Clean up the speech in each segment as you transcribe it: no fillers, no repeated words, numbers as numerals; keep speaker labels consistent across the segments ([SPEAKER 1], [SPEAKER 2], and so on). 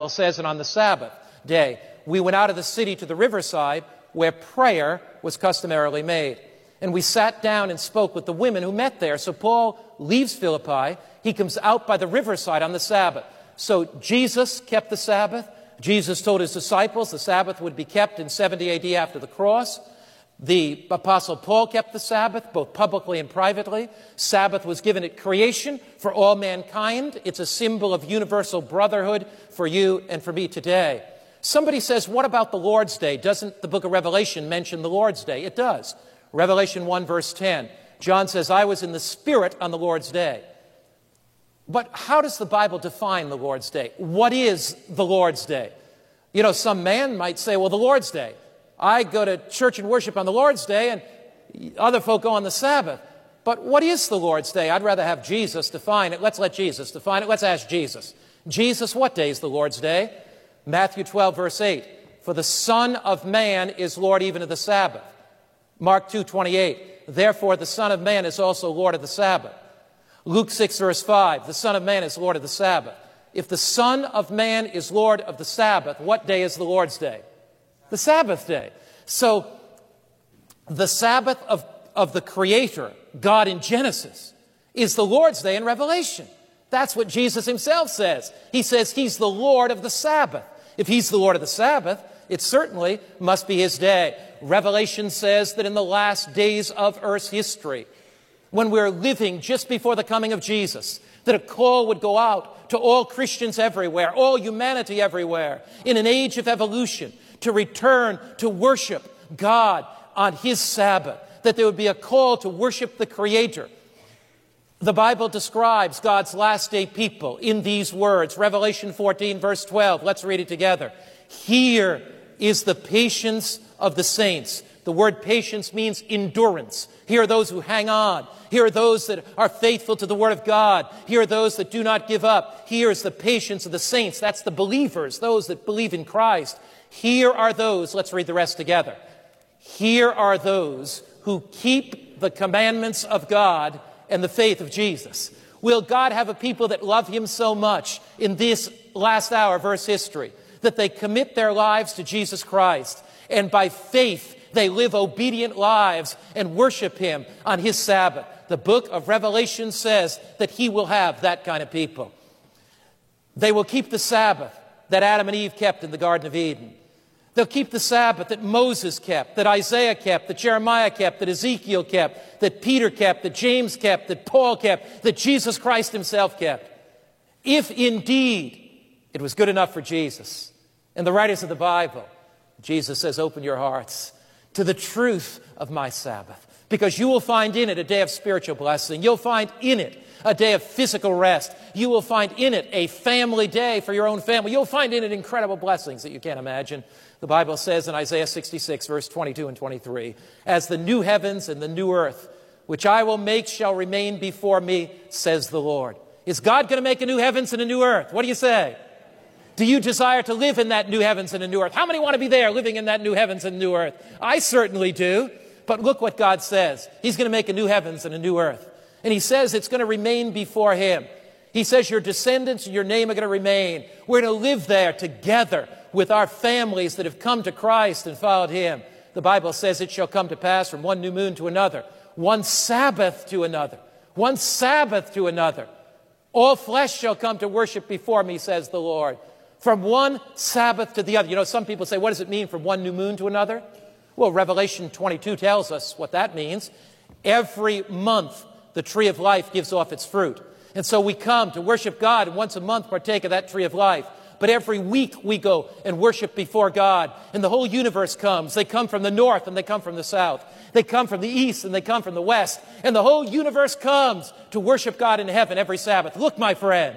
[SPEAKER 1] Bible says, and on the Sabbath day, we went out of the city to the riverside where prayer was customarily made. And we sat down and spoke with the women who met there. So Paul leaves Philippi. He comes out by the riverside on the Sabbath. So Jesus kept the Sabbath. Jesus told his disciples the Sabbath would be kept in 70 AD after the cross. The Apostle Paul kept the Sabbath, both publicly and privately. Sabbath was given at creation for all mankind. It's a symbol of universal brotherhood for you and for me today. Somebody says, what about the Lord's Day? Doesn't the book of Revelation mention the Lord's Day? It does. Revelation 1, verse 10. John says, I was in the Spirit on the Lord's Day. But how does the Bible define the Lord's Day? What is the Lord's Day? You know, some man might say, well, the Lord's Day. I go to church and worship on the Lord's Day, and other folk go on the Sabbath. But what is the Lord's Day? I'd rather have Jesus define it. Let's let Jesus define it. Let's ask Jesus. Jesus, what day is the Lord's Day? Matthew 12, verse 8. For the Son of Man is Lord even of the Sabbath. Mark 2:28. Therefore the Son of Man is also Lord of the Sabbath. Luke 6, verse 5. The Son of Man is Lord of the Sabbath. If the Son of Man is Lord of the Sabbath, what day is the Lord's Day? The Sabbath day. So the Sabbath of the Creator, God in Genesis, is the Lord's Day in Revelation. That's what Jesus himself says. He says he's the Lord of the Sabbath. If he's the Lord of the Sabbath, it certainly must be his day. Revelation says that in the last days of Earth's history, when we're living just before the coming of Jesus, that a call would go out to all Christians everywhere, all humanity everywhere, in an age of evolution, to return to worship God on his Sabbath, that there would be a call to worship the Creator. The Bible describes God's last day people in these words. Revelation 14, verse 12. Let's read it together. Here is the patience of the saints. The word patience means endurance. Here are those who hang on. Here are those that are faithful to the Word of God. Here are those that do not give up. Here is the patience of the saints. That's the believers, those that believe in Christ. Here are those, let's read the rest together. Here are those who keep the commandments of God and the faith of Jesus. Will God have a people that love him so much in this last hour of Earth's history that they commit their lives to Jesus Christ, and by faith they live obedient lives and worship him on his Sabbath? The book of Revelation says that he will have that kind of people. They will keep the Sabbath that Adam and Eve kept in the Garden of Eden. They'll keep the Sabbath that Moses kept, that Isaiah kept, that Jeremiah kept, that Ezekiel kept, that Peter kept, that James kept, that Paul kept, that Jesus Christ himself kept. If indeed it was good enough for Jesus and the writers of the Bible, Jesus says, open your hearts to the truth of my Sabbath, because you will find in it a day of spiritual blessing. You'll find in it a day of physical rest. You will find in it a family day for your own family. You'll find in it incredible blessings that you can't imagine. The Bible says in Isaiah 66, verse 22 and 23, as the new heavens and the new earth, which I will make, shall remain before me, says the Lord. Is God going to make a new heavens and a new earth? What do you say? Do you desire to live in that new heavens and a new earth? How many want to be there living in that new heavens and new earth? I certainly do. But look what God says. He's going to make a new heavens and a new earth. And he says it's going to remain before him. He says your descendants and your name are going to remain. We're going to live there together with our families that have come to Christ and followed him. The Bible says it shall come to pass from one new moon to another, one Sabbath to another, one Sabbath to another. All flesh shall come to worship before me, says the Lord. From one Sabbath to the other. You know, some people say, what does it mean from one new moon to another? Well, Revelation 22 tells us what that means. Every month, the tree of life gives off its fruit. And so we come to worship God and once a month partake of that tree of life. But every week we go and worship before God. And the whole universe comes. They come from the north and they come from the south. They come from the east and they come from the west. And the whole universe comes to worship God in heaven every Sabbath. Look, my friend,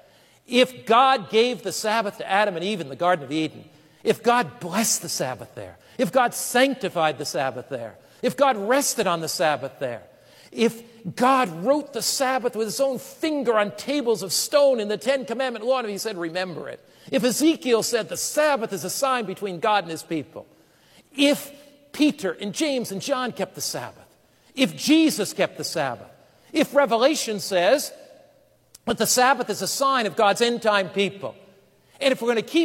[SPEAKER 1] if God gave the Sabbath to Adam and Eve in the Garden of Eden, if God blessed the Sabbath there, if God sanctified the Sabbath there, if God rested on the Sabbath there, if God wrote the Sabbath with his own finger on tables of stone in the Ten Commandment law, and he said, remember it. If Ezekiel said the Sabbath is a sign between God and his people, if Peter and James and John kept the Sabbath, if Jesus kept the Sabbath, if Revelation says that the Sabbath is a sign of God's end-time people, and if we're going to keep